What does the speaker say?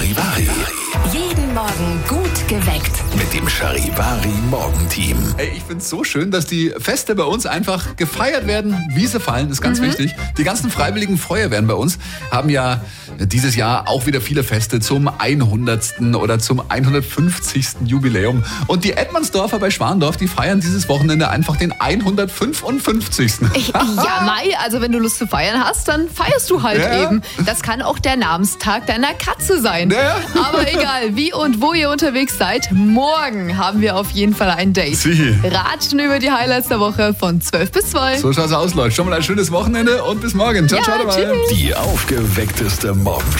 Charivari. Jeden Morgen gut geweckt. Mit dem Charivari-Morgenteam. Ey, ich find's so schön, dass die Feste bei uns einfach gefeiert werden, wie sie fallen, ist ganz wichtig. Die ganzen freiwilligen Feuerwehren bei uns haben ja dieses Jahr auch wieder viele Feste zum 100. oder zum 150. Jubiläum. Und die Edmondsdorfer bei Schwandorf, die feiern dieses Wochenende einfach den 155. Ja, Mai, also wenn du Lust zu feiern hast, dann feierst du halt Ja. eben. Das kann auch der Namenstag deiner Katze sein. Ja. Aber egal, wie und wo ihr unterwegs seid, morgen haben wir auf jeden Fall ein Date. Sie. Ratschen über die Highlights der Woche von 12 bis 2. So schaut's aus, Leute. Schon mal ein schönes Wochenende und bis morgen. Ciao, Ja, ciao dabei. tschüss. Die aufgeweckteste Morgenshow.